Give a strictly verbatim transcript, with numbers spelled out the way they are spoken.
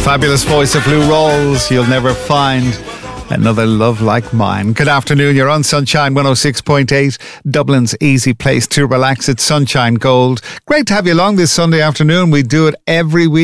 Fabulous voice of Lou Rawls. You'll never find another love like mine. Good afternoon. You're on Sunshine one oh six point eight, Dublin's easy place to relax. It's Sunshine Gold. Great to have you along this Sunday afternoon. We do it every week.